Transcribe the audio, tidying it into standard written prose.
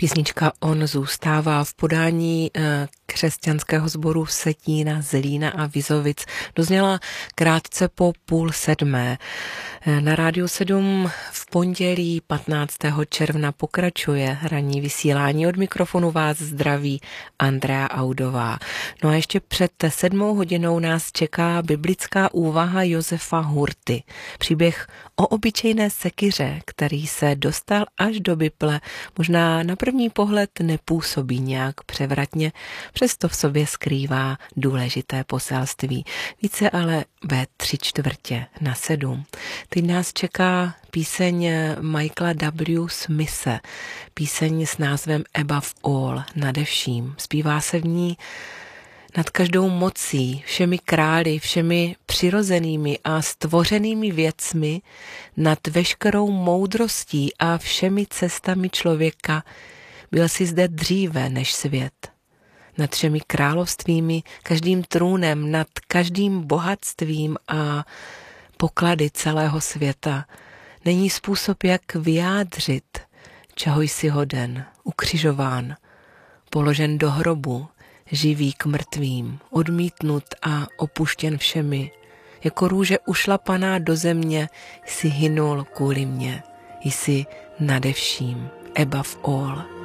Písnička On zůstává v podání křesťanského sboru Vsetína, Zlína a Vizovic. Dozněla krátce po 6:30. Na Rádiu 7 v pondělí 15. června pokračuje ranní vysílání. Od mikrofonu vás zdraví Andrea Audová. No a ještě před 7 hodinou nás čeká biblická úvaha Josefa Hurty. Příběh o obyčejné sekyře, který se dostal až do Bible, možná na první pohled nepůsobí nějak převratně, přesto v sobě skrývá důležité poselství. Více ale ve 6:45. Teď nás čeká píseň Michaela W. Smithe, píseň s názvem Above All, nade vším. Zpívá se v ní nad každou mocí, všemi králi, všemi přirozenými a stvořenými věcmi, nad veškerou moudrostí a všemi cestami člověka, byl jsi zde dříve než svět. Nad všemi královstvími, každým trůnem, nad každým bohatstvím a poklady celého světa. Není způsob, jak vyjádřit, čeho jsi hoden, ukřižován, položen do hrobu, živý k mrtvým, odmítnut a opuštěn všemi. Jako růže ušlapaná do země jsi hynul kvůli mně, jsi nade vším, above all.